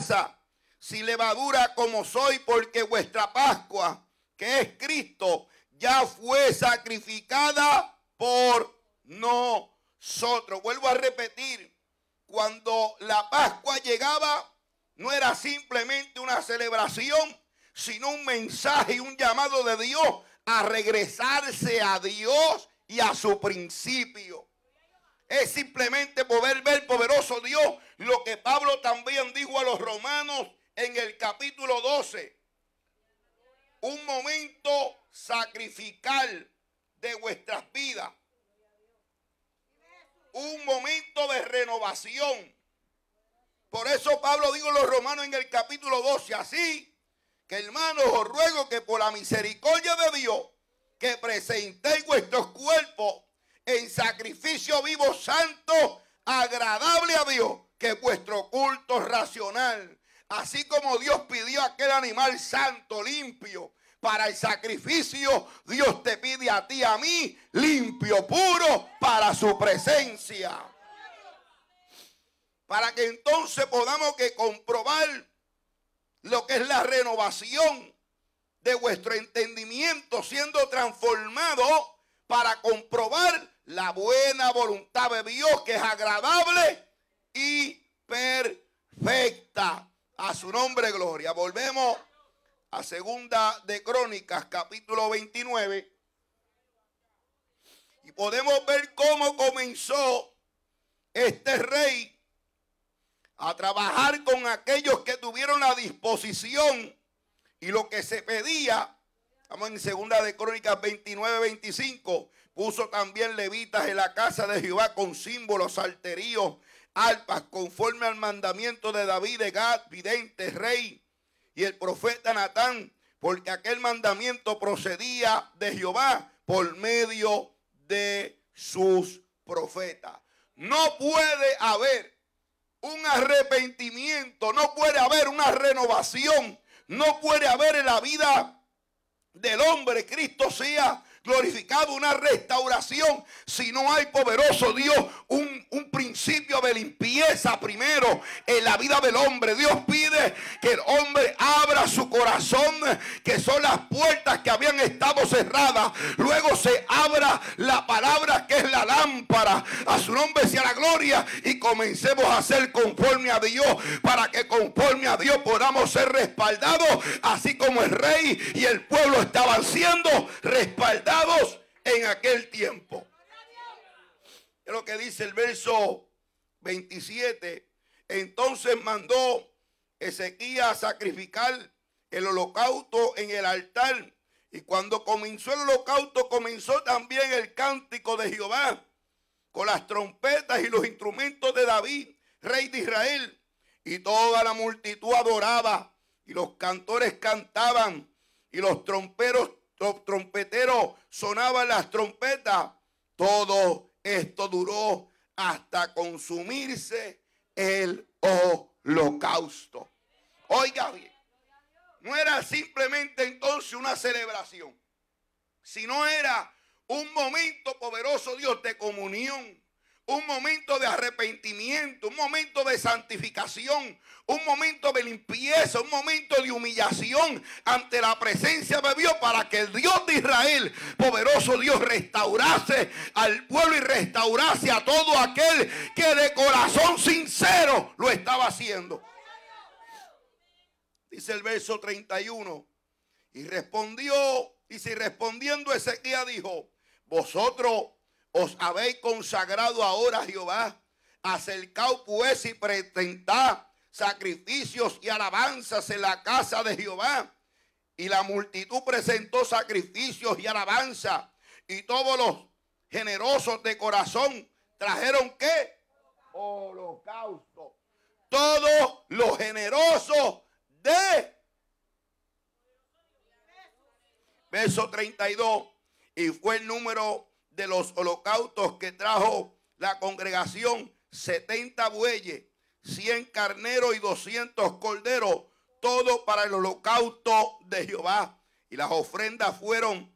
masa, sin levadura como soy, porque vuestra Pascua, que es Cristo, ya fue sacrificada por nosotros. Vuelvo a repetir, cuando la Pascua llegaba, no era simplemente una celebración, sino un mensaje y un llamado de Dios a regresarse a Dios y a su principio. Es simplemente poder ver, poderoso Dios, lo que Pablo también dijo a los romanos en el capítulo 12. Un momento sacrificial de vuestras vidas. Un momento de renovación. Por eso Pablo dijo a los romanos en el capítulo 12, así que hermanos os ruego que por la misericordia de Dios, que presentéis vuestros cuerpos en sacrificio vivo, santo, agradable a Dios, que es vuestro culto racional. Así como Dios pidió aquel animal santo, limpio, para el sacrificio, Dios te pide a ti, a mí, limpio, puro, para su presencia. Para que entonces podamos comprobar lo que es la renovación de vuestro entendimiento, siendo transformado para comprobar la buena voluntad de Dios, que es agradable y perfecta. A su nombre, gloria. Volvemos a Segunda de Crónicas, capítulo 29. Y podemos ver cómo comenzó este rey a trabajar con aquellos que tuvieron la disposición y lo que se pedía. Estamos en Segunda de Crónicas 29, 25. Puso también levitas en la casa de Jehová con símbolos, salterios, arpas, conforme al mandamiento de David, de Gad, vidente, rey, y el profeta Natán, porque aquel mandamiento procedía de Jehová por medio de sus profetas. No puede haber un arrepentimiento, no puede haber una renovación, no puede haber en la vida del hombre, Cristo sea glorificado, una restauración, si no hay, poderoso Dios, un principio de limpieza primero en la vida del hombre. Dios pide que el hombre abra su corazón, que son las puertas que habían estado cerradas. Luego se abra la palabra, que es la lámpara. A su nombre sea la gloria, y comencemos a ser conforme a Dios, para que conforme a Dios podamos ser respaldados, así como el rey y el pueblo estaban siendo respaldados en aquel tiempo. Es lo que dice el verso 27. Entonces mandó Ezequías a sacrificar el holocausto en el altar. Y cuando comenzó el holocausto, comenzó también el cántico de Jehová, con las trompetas y los instrumentos de David, rey de Israel. Y toda la multitud adoraba, y los cantores cantaban, y los trompeteros sonaban las trompetas. Todo esto duró hasta consumirse el holocausto. Oiga bien, no era simplemente entonces una celebración, sino era un momento, poderoso Dios, de comunión, un momento de arrepentimiento, un momento de santificación, un momento de limpieza, un momento de humillación ante la presencia de Dios, para que el Dios de Israel, poderoso Dios, restaurase al pueblo y restaurase a todo aquel que de corazón sincero lo estaba haciendo. Dice el verso 31, y respondiendo Ezequías dijo: vosotros os habéis consagrado ahora a Jehová. Acercaos pues y presentad sacrificios y alabanzas en la casa de Jehová. Y la multitud presentó sacrificios y alabanzas. Y todos los generosos de corazón trajeron ¿qué? Holocausto. Todos los generosos de... Verso 32. Y fue el número de los holocaustos que trajo la congregación 70 bueyes, 100 carneros y 200 corderos, todo para el holocausto de Jehová. Y las ofrendas fueron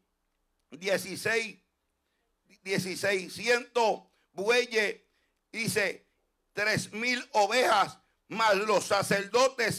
1600 bueyes, dice 3000 ovejas, más los sacerdotes